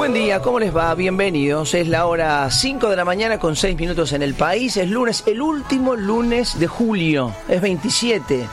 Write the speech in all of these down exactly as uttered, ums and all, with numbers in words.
Buen día, ¿cómo les va? Bienvenidos. Es la hora cinco de la mañana con seis minutos en el país. Es lunes, el último lunes de julio. Es veintisiete.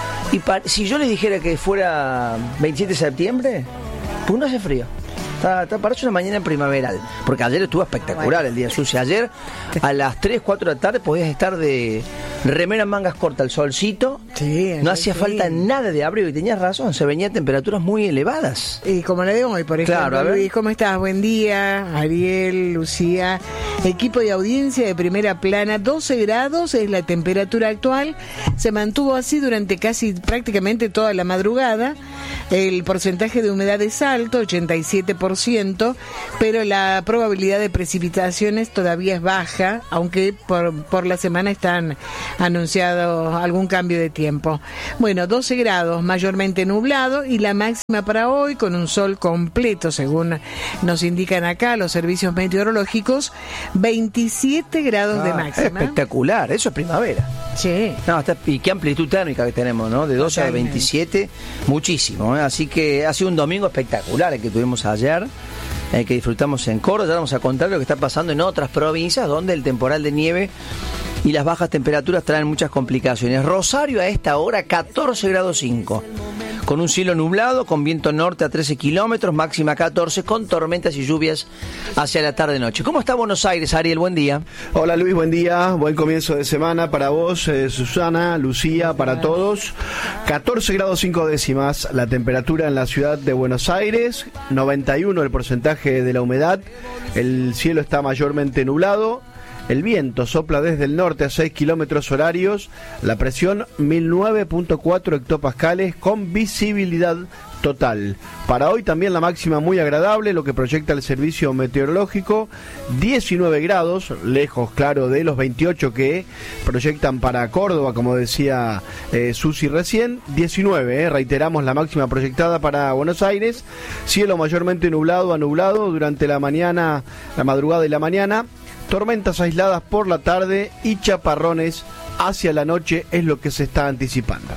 Y pa- si yo les dijera que fuera veintisiete de septiembre, pues no hace frío. Está, está, parece una mañana primaveral. Porque ayer estuvo espectacular el día, Susi. Ayer a las tres, cuatro de la tarde podías estar de remera en mangas cortas, el solcito. Sí, no hacía sí. falta nada de abrigo y tenías razón, se venían temperaturas muy elevadas. Y como le digo hoy, por ejemplo, Claro, a ver. Luis, ¿cómo estás? Buen día, Ariel, Lucía, equipo de audiencia de Primera Plana, doce grados es la temperatura actual, se mantuvo así durante casi prácticamente toda la madrugada, el porcentaje de humedad es alto, ochenta y siete por ciento, pero la probabilidad de precipitaciones todavía es baja, aunque por, por la semana están anunciados algún cambio de tiempo. Bueno, doce grados, mayormente nublado, y la máxima para hoy con un sol completo, según nos indican acá los servicios meteorológicos, veintisiete grados Ah, de máxima. Espectacular, eso es primavera. Sí. No, está, y qué amplitud térmica que tenemos, ¿no? De doce Totalmente. a veintisiete, muchísimo, ¿eh? Así que ha sido un domingo espectacular el que tuvimos ayer, el que disfrutamos en Córdoba. Ya vamos a contar lo que está pasando en otras provincias donde el temporal de nieve y las bajas temperaturas traen muchas complicaciones. Rosario a esta hora catorce grados cinco, con un cielo nublado, con viento norte a trece kilómetros, máxima catorce, con tormentas y lluvias hacia la tarde-noche. ¿Cómo está Buenos Aires, Ariel? Buen día. Hola Luis, buen día, buen comienzo de semana para vos, eh, Susana, Lucía, para todos. catorce grados cinco décimas la temperatura en la ciudad de Buenos Aires, noventa y uno el porcentaje de la humedad, el cielo está mayormente nublado. El viento sopla desde el norte a seis kilómetros horarios, la presión mil nueve punto cuatro hectopascales con visibilidad total. Para hoy también la máxima muy agradable, lo que proyecta el servicio meteorológico, diecinueve grados, lejos claro de los veintiocho que proyectan para Córdoba, como decía eh, Susi recién, diecinueve, eh, reiteramos la máxima proyectada para Buenos Aires, cielo mayormente nublado a nublado durante la mañana, la madrugada y la mañana, tormentas aisladas por la tarde y chaparrones hacia la noche es lo que se está anticipando.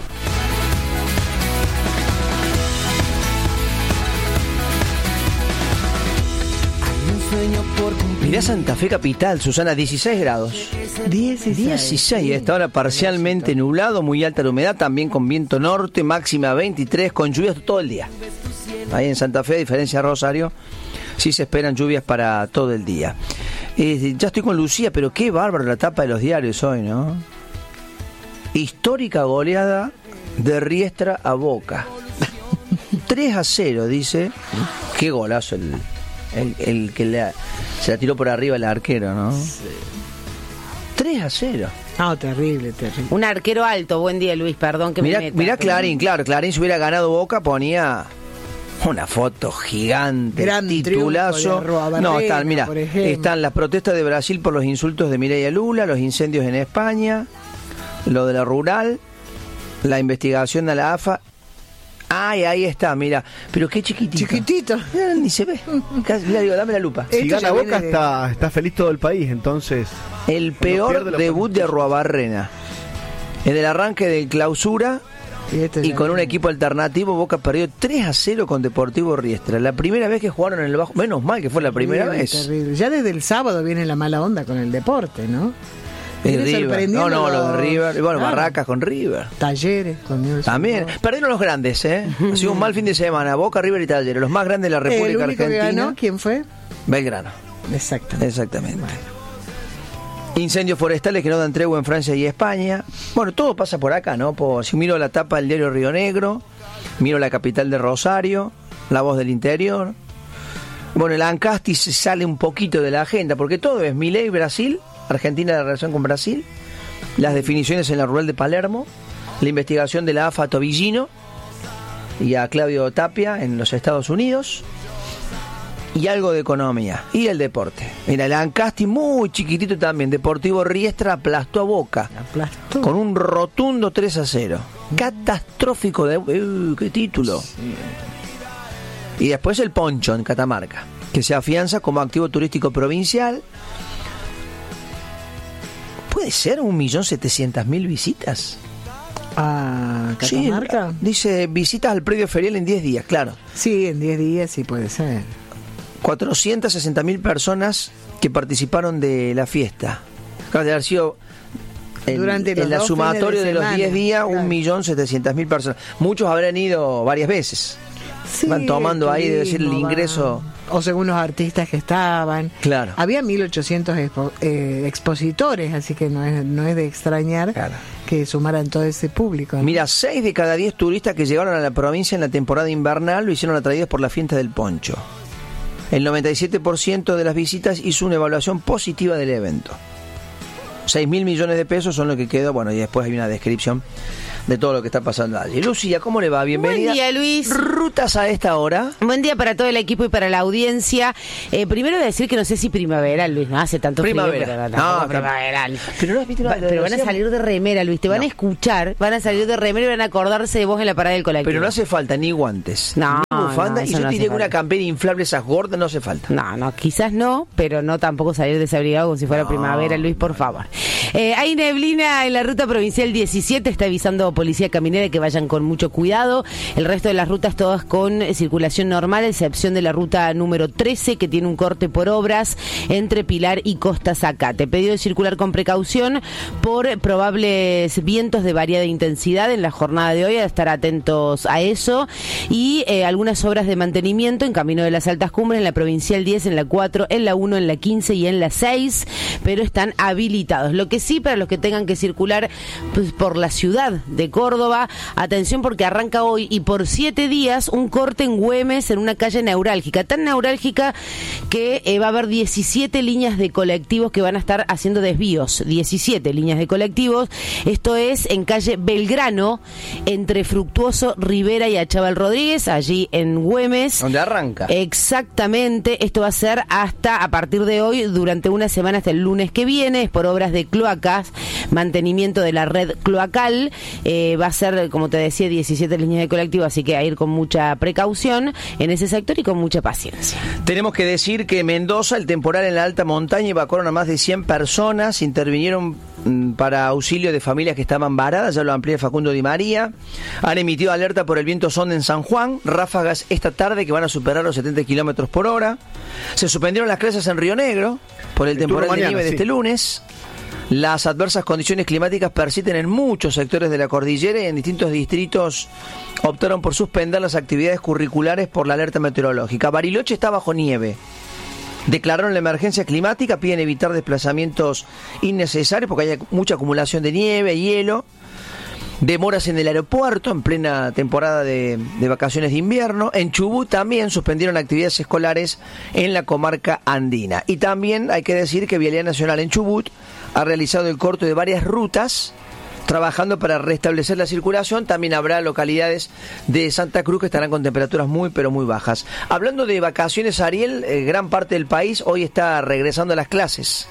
Mirá Santa Fe capital, Susana, dieciséis grados. dieciséis. dieciséis, a esta hora parcialmente nublado, muy alta la humedad, también con viento norte, máxima veintitrés, con lluvias todo el día. Ahí en Santa Fe, a diferencia de Rosario, sí se esperan lluvias para todo el día. Eh, ya estoy con Lucía, pero qué bárbaro la tapa de los diarios hoy, ¿no? Histórica goleada de Riestra a Boca. tres a cero, dice. Qué golazo el, el, el que le, se la tiró por arriba el arquero, ¿no? tres a cero. Ah, terrible, terrible. Un arquero alto, buen día Luis, perdón que Mirá, me meta. mirá pero- Clarín, claro, Clarín si hubiera ganado Boca ponía una foto gigante, Gran titulazo. triunfo de Arrobarrena, No, están, mira, por ejemplo. están las protestas de Brasil por los insultos de Mireia Lula, los incendios en España, lo de la rural, la investigación de la A F A. Ay, ahí está, mira, pero qué chiquitito. Chiquitito. Eh, Ni se ve. Casi, mira, digo, dame la lupa. Si Esto gana ya Boca viene de- está, está feliz todo el país, entonces... El Cuando peor pierde, lo debut de Arrobarrena. En el arranque de clausura Y, esto y ya con un viene. equipo alternativo, Boca perdió tres a cero con Deportivo Riestra. La primera vez que jugaron en el bajo. Menos mal que fue la primera Terrible, vez. terrible. Ya desde el sábado viene la mala onda con el deporte, ¿no? Y Viene River. sorprendiendo No, no, los de los- River. Y bueno, Claro. Barracas con River. Talleres con Newell's También. Old Boys. Perdieron los grandes, ¿eh? Ha sido un mal fin de semana. Boca, River y Talleres. Los más grandes de la El República único que Argentina. ganó, ¿quién fue? Belgrano. Exactamente. Exactamente. Incendios forestales que no dan tregua en Francia y España. Bueno, todo pasa por acá, ¿no? Por, si miro la tapa del diario Río Negro, miro la capital de Rosario, La Voz del Interior. Bueno, el Ancasti se sale un poquito de la agenda, porque todo es Milei, Brasil, Argentina, la relación con Brasil, las definiciones en la rural de Palermo, la investigación de la A F A a Tobillino y a Claudio Tapia en los Estados Unidos, y algo de economía y el deporte. Mira, el Ancasti muy chiquitito también. Deportivo Riestra aplastó a Boca Aplastó. con un rotundo tres a cero. Catastrófico de... Uh, ¡Qué título! Y después el Poncho en Catamarca, que se afianza como activo turístico provincial. ¿Puede ser un millón setecientas mil visitas? ¿A Catamarca? Sí, dice visitas al predio ferial en diez días, claro. Sí, en diez días sí puede ser. cuatrocientas sesenta mil personas que participaron de la fiesta. Acaba de haber sido en, Durante los en la dos sumatoria fines de de los semana, diez días, claro. un millón setecientas mil personas. Muchos habrán ido varias veces. Sí, Van tomando ahí, debe decir, el turismo, ingreso. van. O según los artistas que estaban. Claro. Había mil ochocientos expo- eh, expositores, así que no es, no es de extrañar Claro. que sumaran todo ese público, ¿no? Mira, seis de cada diez turistas que llegaron a la provincia en la temporada invernal lo hicieron atraídos por la fiesta del poncho. El noventa y siete por ciento de las visitas hizo una evaluación positiva del evento. seis mil millones de pesos son lo que quedó. Bueno, y después hay una descripción de todo lo que está pasando allí. Lucía, ¿cómo le va? Bienvenida. Buen día, Luis. Rutas a esta hora. Buen día para todo el equipo y para la audiencia. Eh, primero decir que no sé si primaveral, Luis, no hace tanto Primavera. frío, pero No, tampoco pero- primaveral. Pero no has visto Va- una- pero van a salir de remera, Luis, te van No. a escuchar, van a salir de remera y van a acordarse de vos en la parada del colectivo. Pero no hace falta ni guantes, No, ni bufanda. no, y eso yo no te hace diré que una falta. campera inflable, esas gordas, no hace falta. No, no, quizás no, pero no tampoco salir desabrigado como si fuera No. primavera, Luis, por favor. Eh, hay neblina en la ruta provincial diecisiete, está avisando Policía Caminera que vayan con mucho cuidado. El resto de las rutas todas con eh, circulación normal, a excepción de la ruta número trece, que tiene un corte por obras entre Pilar y Costa Zacate. Pedido de circular con precaución por probables vientos de variada intensidad en la jornada de hoy, a estar atentos a eso. Y eh, algunas obras de mantenimiento en camino de las altas cumbres, en la provincial diez, en la cuatro, en la uno, en la quince y en la seis, pero están habilitados. Lo que sí, para los que tengan que circular pues, por la ciudad de Córdoba, atención porque arranca hoy y por siete días un corte en Güemes, en una calle neurálgica, tan neurálgica que eh, va a haber diecisiete líneas de colectivos que van a estar haciendo desvíos, diecisiete líneas de colectivos. Esto es en calle Belgrano, entre Fructuoso, Rivera y Achával Rodríguez, allí en Güemes. ¿Dónde arranca? Exactamente, esto va a ser hasta a partir de hoy, durante una semana hasta el lunes que viene, es por obras de cloacas, mantenimiento de la red cloacal. Eh, va a ser, como te decía, diecisiete líneas de colectivo, así que a ir con mucha precaución en ese sector y con mucha paciencia. Tenemos que decir que Mendoza, el temporal en la alta montaña, evacuaron a más de cien personas, intervinieron mm, para auxilio de familias que estaban varadas, ya lo amplía Facundo Di María. Han emitido alerta por el viento sonda en San Juan, ráfagas esta tarde que van a superar los setenta kilómetros por hora. Se suspendieron las clases en Río Negro por el, El temporal turno de mañana, nieve de sí. este lunes. Las adversas condiciones climáticas persisten en muchos sectores de la cordillera y en distintos distritos optaron por suspender las actividades curriculares por la alerta meteorológica. Bariloche está bajo nieve. Declararon la emergencia climática, piden evitar desplazamientos innecesarios porque hay mucha acumulación de nieve, hielo. Demoras en el aeropuerto en plena temporada de, de vacaciones de invierno. En Chubut también suspendieron actividades escolares en la comarca andina. Y también hay que decir que Vialidad Nacional en Chubut ha realizado el corte de varias rutas, trabajando para restablecer la circulación. También habrá localidades de Santa Cruz que estarán con temperaturas muy pero muy bajas. Hablando de vacaciones, Ariel, eh, gran parte del país hoy está regresando a las clases.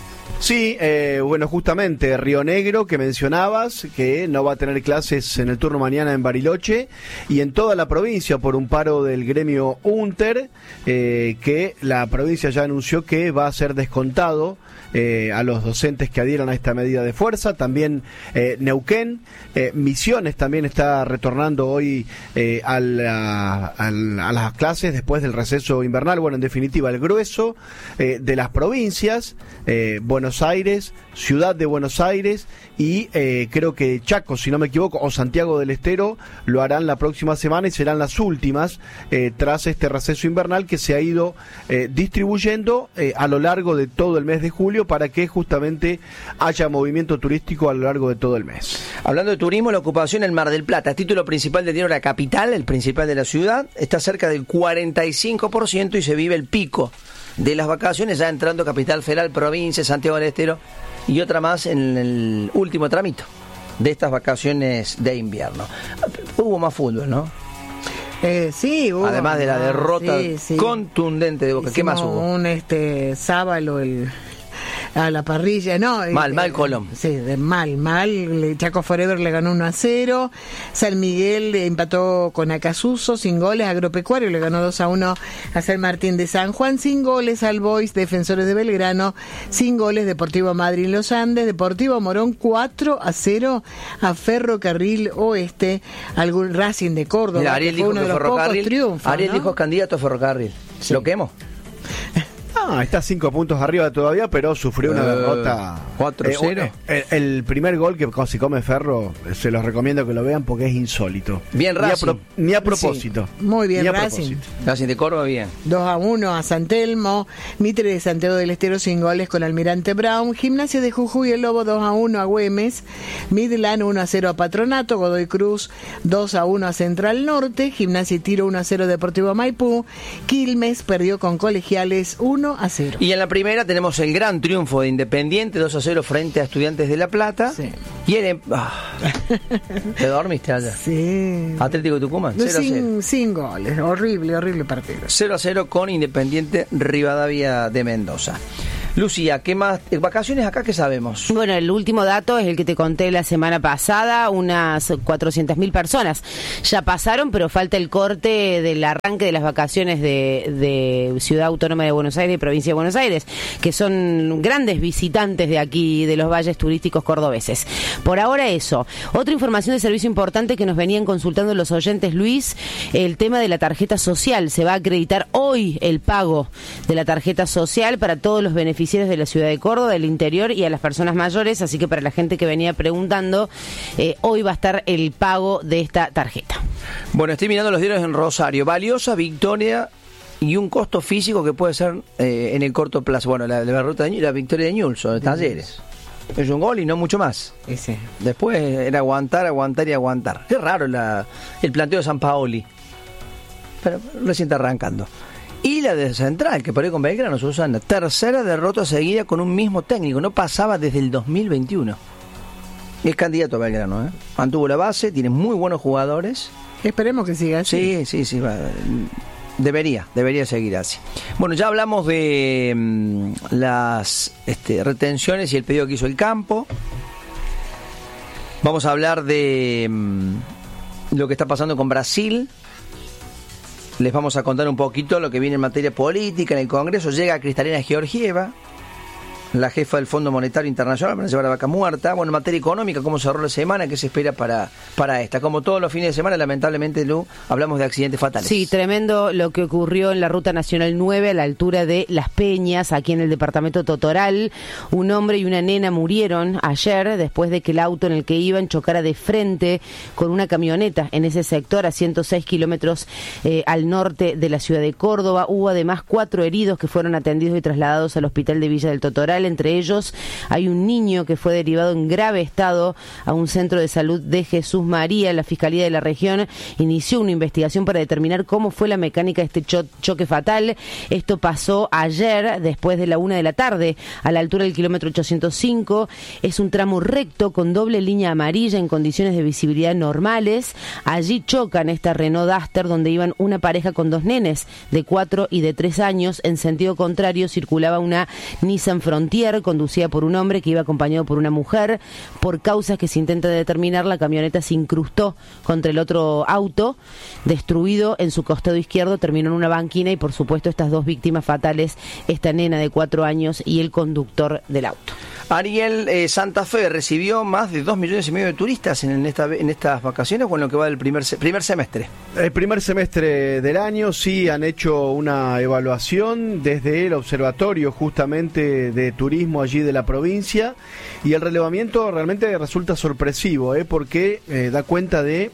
Sí, eh, bueno, justamente Río Negro, que mencionabas, que no va a tener clases en el turno mañana en Bariloche, y en toda la provincia por un paro del gremio UNTER, eh, que la provincia ya anunció que va a ser descontado eh, a los docentes que adhieran a esta medida de fuerza. También eh, Neuquén, eh, Misiones también está retornando hoy eh, a, la, a, la, a las clases después del receso invernal. Bueno, en definitiva, el grueso eh, de las provincias, eh, Buenos Aires, Ciudad de Buenos Aires y eh, creo que Chaco, si no me equivoco, o Santiago del Estero, lo harán la próxima semana y serán las últimas eh, tras este receso invernal que se ha ido eh, distribuyendo eh, a lo largo de todo el mes de julio para que justamente haya movimiento turístico a lo largo de todo el mes. Hablando de turismo, la ocupación en Mar del Plata, título principal del diario La Capital, el principal de la ciudad, está cerca del cuarenta y cinco por ciento y se vive el pico de las vacaciones, ya entrando Capital Federal, provincia, Santiago del Estero y otra más en el último trámite de estas vacaciones de invierno. Hubo más fútbol, ¿no? Eh, sí, hubo. Además de la derrota sí, sí. contundente de Boca. ¿Qué más Hicimos hubo? Un este sábalo el a la parrilla, no. Mal, eh, mal Colón. Sí, de mal, mal. Le- Chaco Forever le ganó uno a cero. San Miguel le empató con Acasuso sin goles. Agropecuario le ganó dos a uno a San Martín de San Juan sin goles. Al Boys, Defensores de Belgrano sin goles. Deportivo Madrid Los Andes. Deportivo Morón cuatro a cero a Ferrocarril Oeste. Algún Racing de Córdoba. Mira, Ariel que fue dijo uno que de los pocos Ferrocarril. triunfos, Ariel ¿no? dijo candidato a Ferrocarril. Sí. ¿Lo quemo? No, está cinco puntos arriba todavía, pero sufrió una uh, derrota. cuatro cero. Eh, el, el primer gol que casi come Ferro, se los recomiendo que lo vean porque es insólito. Bien Racing. Ni a, pro, ni a propósito. Sí, muy bien ni a Racing. propósito. Racing de Córdoba, bien. dos a uno a San Telmo. Mitre de Santiago del Estero sin goles con Almirante Brown. Gimnasia de Jujuy el Lobo dos a uno a Güemes. Midland uno a cero a Patronato. Godoy Cruz dos a uno a Central Norte. Gimnasia y Tiro uno a cero Deportivo Maipú. Quilmes perdió con Colegiales uno a cero. Y en la primera tenemos el gran triunfo de Independiente dos a cero frente a Estudiantes de La Plata. Sí. Y el... Ah, ¿te dormiste allá? Sí. Atlético Tucumán, cero a cero. Sin, sin goles, horrible, horrible partido. cero a cero con Independiente Rivadavia de Mendoza. Lucía, ¿qué más? ¿Vacaciones acá qué sabemos? Bueno, el último dato es el que te conté la semana pasada, unas cuatrocientas mil personas ya pasaron, pero falta el corte del arranque de las vacaciones de, de Ciudad Autónoma de Buenos Aires y Provincia de Buenos Aires, que son grandes visitantes de aquí, de los valles turísticos cordobeses. Por ahora eso. Otra información de servicio importante que nos venían consultando los oyentes, Luis, el tema de la tarjeta social. Se va a acreditar hoy el pago de la tarjeta social para todos los beneficiarios de la ciudad de Córdoba, del interior y a las personas mayores, así que para la gente que venía preguntando, eh, hoy va a estar el pago de esta tarjeta. Bueno, estoy mirando los diarios en Rosario. Valiosa victoria y un costo físico que puede ser eh, en el corto plazo. Bueno, la, la, ruta de, la victoria de Newell's, de Talleres. Es un gol y no mucho más. Ese. Después era aguantar, aguantar y aguantar. Qué raro la, el planteo de Sampaoli. Pero recién está arrancando. Y la de Central, que perdió con Belgrano, Susana. Tercera derrota seguida con un mismo técnico. No pasaba desde el dos mil veintiuno. Es candidato a Belgrano, ¿eh? Mantuvo la base, tiene muy buenos jugadores. Esperemos que siga así. Sí, sí, sí. Va. Debería, debería seguir así. Bueno, ya hablamos de mmm, las este, retenciones y el pedido que hizo el campo. Vamos a hablar de mmm, lo que está pasando con Brasil. Les vamos a contar un poquito lo que viene en materia política en el Congreso. Llega Cristalina Georgieva, la jefa del Fondo Monetario Internacional, para llevar la vaca muerta. Bueno, en materia económica, ¿cómo cerró la semana? ¿Qué se espera para, para esta? Como todos los fines de semana, lamentablemente, Lu, hablamos de accidentes fatales. Sí, tremendo lo que ocurrió en la Ruta Nacional nueve, a la altura de Las Peñas, aquí en el departamento Totoral. Un hombre y una nena murieron ayer después de que el auto en el que iban chocara de frente con una camioneta en ese sector, a ciento seis kilómetros eh, al norte de la ciudad de Córdoba. Hubo además cuatro heridos que fueron atendidos y trasladados al hospital de Villa del Totoral. Entre ellos hay un niño que fue derivado en grave estado a un centro de salud de Jesús María. La Fiscalía de la región inició una investigación para determinar cómo fue la mecánica de este cho- choque fatal. Esto pasó ayer después de la una de la tarde a la altura del kilómetro ochocientos cinco. Es un tramo recto con doble línea amarilla en condiciones de visibilidad normales. Allí chocan esta Renault Duster donde iban una pareja con dos nenes de cuatro y de tres años. En sentido contrario circulaba una Nissan Frontier conducida por un hombre que iba acompañado por una mujer. Por causas que se intenta determinar, la camioneta se incrustó contra el otro auto, destruido en su costado izquierdo, terminó en una banquina y por supuesto estas dos víctimas fatales, esta nena de cuatro años y el conductor del auto. Ariel, eh, Santa Fe recibió más de dos millones y medio de turistas en, esta, en estas vacaciones, o en lo que va del primer, primer semestre. El primer semestre del año sí han hecho una evaluación desde el observatorio justamente de turismo allí de la provincia, y el relevamiento realmente resulta sorpresivo, ¿eh? porque eh, da cuenta de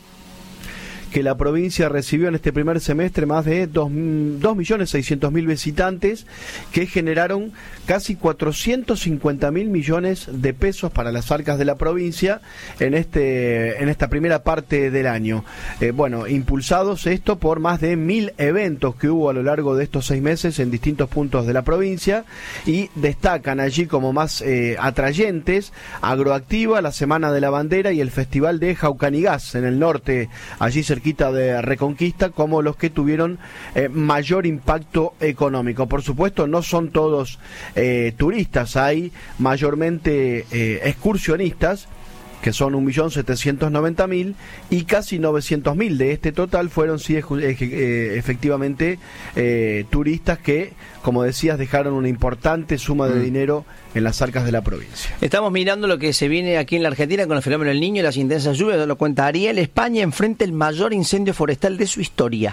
que la provincia recibió en este primer semestre más de dos millones seiscientos mil visitantes que generaron casi cuatrocientos cincuenta mil millones de pesos para las arcas de la provincia en este en esta primera parte del año. Eh, bueno, impulsados esto por más de mil eventos que hubo a lo largo de estos seis meses en distintos puntos de la provincia, y destacan allí como más eh, atrayentes Agroactiva, la Semana de la Bandera y el Festival de Jaucanigás en el norte, allí cerca de Reconquista, como los que tuvieron eh, mayor impacto económico. Por supuesto, no son todos eh, turistas, hay mayormente eh, excursionistas, que son un millón setecientos noventa mil, y casi novecientos mil de este total fueron sí eh, efectivamente eh, turistas que, como decías, dejaron una importante suma de mm. dinero en las arcas de la provincia. Estamos mirando lo que se viene aquí en la Argentina con el fenómeno del Niño y las intensas lluvias, lo cuenta Ariel. España enfrenta el mayor incendio forestal de su historia.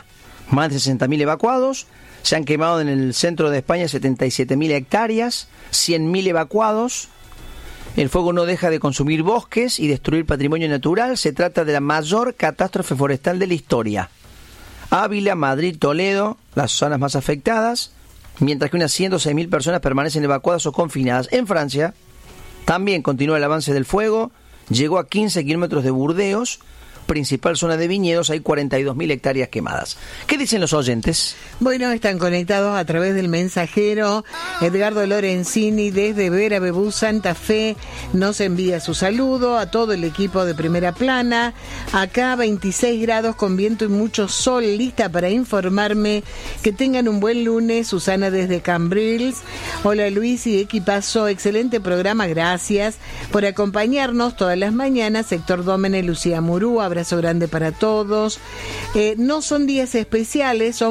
más de sesenta mil evacuados. Se han quemado en el centro de España setenta y siete mil hectáreas, cien mil evacuados. El fuego no deja de consumir bosques y destruir patrimonio natural. Se trata de la mayor catástrofe forestal de la historia. Ávila, Madrid, Toledo, las zonas más afectadas, mientras que unas ciento seis mil personas permanecen evacuadas o confinadas. En Francia también continúa el avance del fuego. Llegó a quince kilómetros de Burdeos, principal zona de viñedos, hay cuarenta y dos mil hectáreas quemadas. ¿Qué dicen los oyentes? Bueno, están conectados a través del mensajero. Edgardo Lorenzini desde Vera Bebú, Santa Fe, nos envía su saludo a todo el equipo de Primera Plana. Acá veintiséis grados con viento y mucho sol, lista para informarme. Que tengan un buen lunes. Susana desde Cambrils. Hola Luis y equipazo, excelente programa, gracias por acompañarnos todas las mañanas. Héctor Dómene, Lucía Murú, abrazo grande para todos. Eh, no son días especiales, son